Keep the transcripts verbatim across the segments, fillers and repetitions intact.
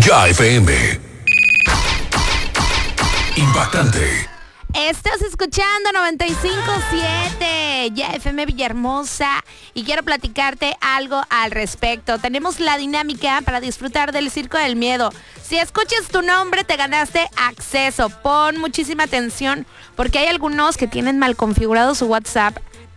Ya F M. Impactante. Estás escuchando noventa y cinco punto siete, Ya F M Villahermosa, y quiero platicarte algo al respecto. Tenemos la dinámica para disfrutar del Circo del Miedo. Si escuchas tu nombre, te ganaste acceso. Pon muchísima atención porque hay algunos que tienen mal configurado su WhatsApp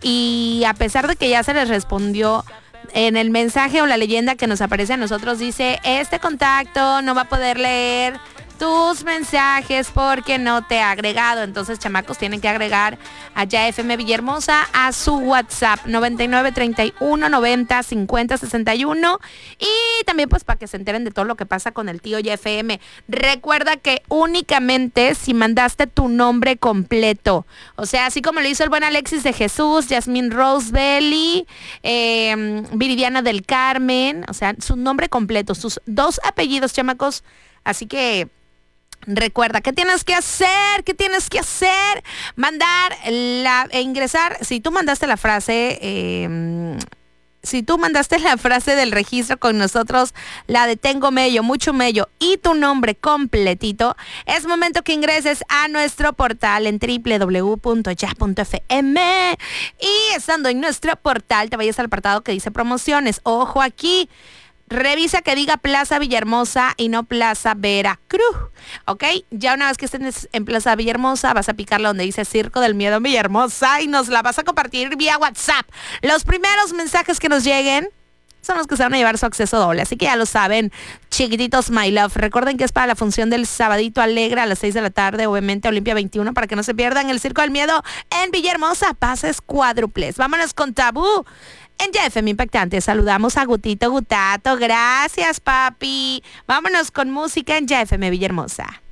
y a pesar de que ya se les respondió en el mensaje o la leyenda que nos aparece a nosotros, dice: este contacto no va a poder leer tus mensajes porque no te ha agregado. Entonces, chamacos, tienen que agregar a Ya F M Villahermosa a su WhatsApp noventa y nueve, treinta y uno, noventa, cincuenta, sesenta y uno, y también pues para que se enteren de todo lo que pasa con el tío Ya F M. Recuerda que únicamente si mandaste tu nombre completo, o sea, así como lo hizo el buen Alexis de Jesús, Yasmín Rosebelly, eh, Viridiana del Carmen, o sea, su nombre completo, sus dos apellidos, chamacos. Así que recuerda, ¿qué tienes que hacer? ¿Qué tienes que hacer? Mandar la, e ingresar, si tú mandaste la frase, eh, si tú mandaste la frase del registro con nosotros, la de tengo mello, mucho mello y tu nombre completito, es momento que ingreses a nuestro portal en doble u doble u doble u punto ya punto f m y estando en nuestro portal te vayas al apartado que dice promociones. Ojo aquí. Revisa que diga Plaza Villahermosa y no Plaza Veracruz, ¿ok? Ya una vez que estés en Plaza Villahermosa, vas a picarle donde dice Circo del Miedo en Villahermosa y nos la vas a compartir vía WhatsApp. Los primeros mensajes que nos lleguen son los que se van a llevar su acceso doble, así que ya lo saben, chiquititos my love. Recuerden que es para la función del Sabadito Alegre a las seis de la tarde, obviamente Olimpia veintiuno, para que no se pierdan el Circo del Miedo en Villahermosa, pases cuádruples. Vámonos con Tabú. En Ya F M Impactante saludamos a Gutito Gutato. Gracias, papi. Vámonos con música en Ya F M Villahermosa.